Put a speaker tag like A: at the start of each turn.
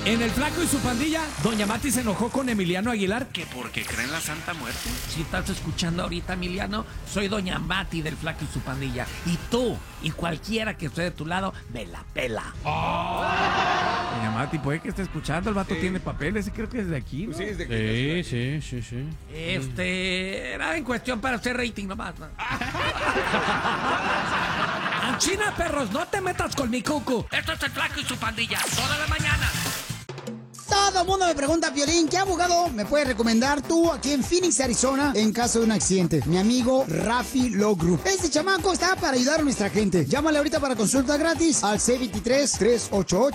A: En El Flaco y su pandilla, doña Mati se enojó con Emiliano Aguilar.
B: ¿Que porque cree en la Santa Muerte?
A: Si estás escuchando ahorita, Emiliano, soy doña Mati del Flaco y su pandilla. Y tú, y cualquiera que esté de tu lado, me la pela. Doña Mati, puede que esté escuchando, el vato tiene papeles, creo que es de aquí, ¿no?
C: Sí, es de aquí.
D: Sí.
A: Era en cuestión para hacer rating nomás, ¿no? Anchina, perros, no te metas con mi cucu. Esto es El Flaco y su pandilla, toda la mañana.
E: Todo el mundo me pregunta, Piolín, ¿qué abogado me puedes recomendar tú aquí en Phoenix, Arizona, en caso de un accidente? Mi amigo Rafi Law Group. Este chamaco está para ayudar a nuestra gente. Llámale ahorita para consulta gratis al C23-388-3700.